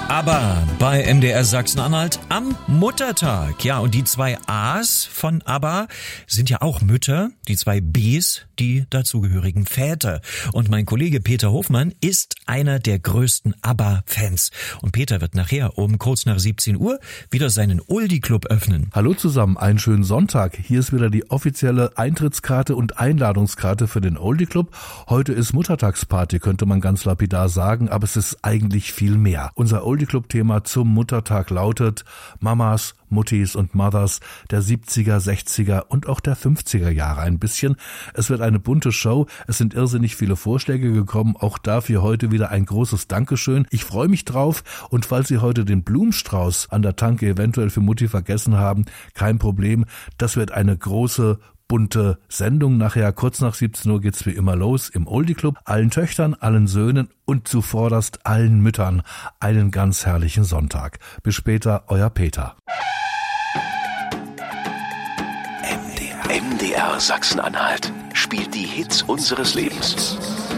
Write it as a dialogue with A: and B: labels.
A: Aber bei MDR Sachsen-Anhalt am Muttertag. Ja, und die 2 A's von ABBA sind ja auch Mütter, die 2 B's, die dazugehörigen Väter. Und mein Kollege Peter Hofmann ist einer der größten ABBA-Fans. Und Peter wird nachher um kurz nach 17 Uhr wieder seinen Oldie-Club öffnen.
B: Hallo zusammen, einen schönen Sonntag. Hier ist wieder die offizielle Eintrittskarte und Einladungskarte für den Oldie-Club. Heute ist Muttertagsparty, könnte man ganz lapidar sagen, aber es ist eigentlich viel mehr. Unser Oldie-Club-Thema zum Muttertag lautet Mamas, Muttis und Mothers der 70er, 60er und auch der 50er Jahre ein bisschen. Es wird eine bunte Show, es sind irrsinnig viele Vorschläge gekommen, auch dafür heute wieder ein großes Dankeschön. Ich freue mich drauf und falls Sie heute den Blumenstrauß an der Tanke eventuell für Mutti vergessen haben, kein Problem, das wird eine große bunte Sendung. Nachher kurz nach 17 Uhr geht's wie immer los im Oldie Club. Allen Töchtern, allen Söhnen und zuvorderst allen Müttern einen ganz herrlichen Sonntag. Bis später, euer Peter.
C: MDR Sachsen-Anhalt spielt die Hits unseres Lebens.